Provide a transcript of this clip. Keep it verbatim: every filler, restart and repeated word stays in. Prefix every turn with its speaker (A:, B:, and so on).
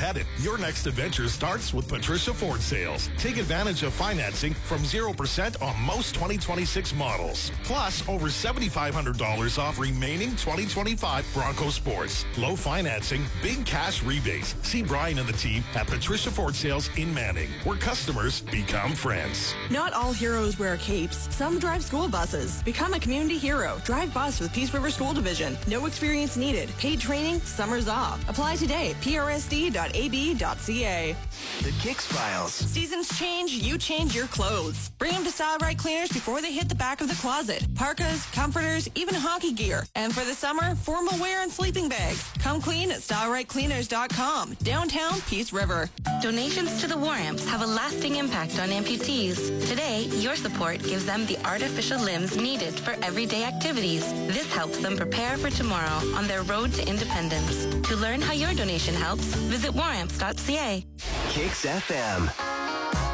A: get it. Your next adventure starts with Patricia Ford Sales. Take advantage of financing from zero percent on most twenty twenty-six models. Plus, over seven thousand five hundred dollars off remaining twenty twenty-five Bronco Sports. Low financing, big cash rebates. See Brian and the team at Patricia Ford Sales in Manning, where customers become friends.
B: Not all heroes wear capes. Some drive school buses. Become a community hero. Drive bus with Peace River School Division. No experience needed. Paid training, summers off. Apply today at p r s d dot a b dot c a.
C: The Kicks Files.
B: Seasons change, you change your clothes. Bring them to Style Right Cleaners before they hit the back of the closet. Parkas, comforters, even hockey gear. And for the summer, formal wear and sleeping bags. Come clean at style right cleaners dot com. Downtown Peace River.
D: Donations to the War Amps have a lasting impact on amputees. Today, your support gives them the artificial limbs needed for everyday activities. This helps them prepare for tomorrow on their road to independence. To learn how your donation helps, visit war amps dot c a.
C: Kicks F M.